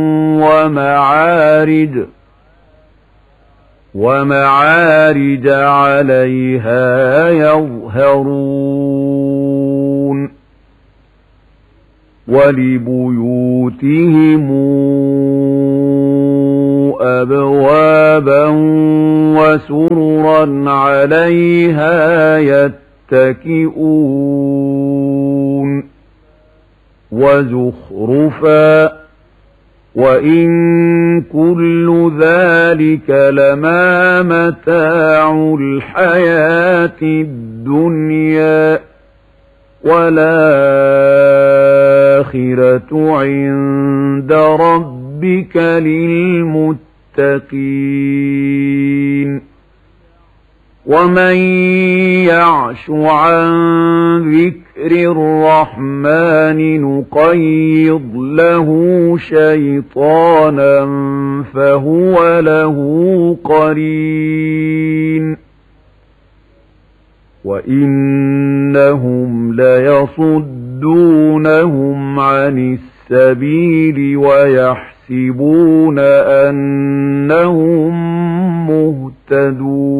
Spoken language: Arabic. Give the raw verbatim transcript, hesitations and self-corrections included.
ومعارج ومعارج عليها يظهرون ولبيوتهم أبوابا وسررا عليها يتكئون وزخرفا وإن كل ذلك لما متاع الحياة الدنيا والآخرة عند ربك للمتقين ومن يعش عن ذكر الرحمن نقيض له شيطانا فهو له قرين وإنهم ليصدونهم عن السبيل ويحسبون أنهم مهتدون